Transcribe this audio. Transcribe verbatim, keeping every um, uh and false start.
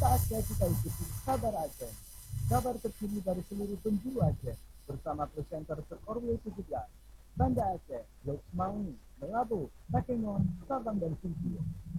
Saatnya kita ikuti kabar Aceh. Kabar terkini dari seluruh penjuru Aceh bersama presenter terorwil tujuh belas. Banda Aceh, Lok Maui, Melabu, Takengon, Sabang dan Singkil.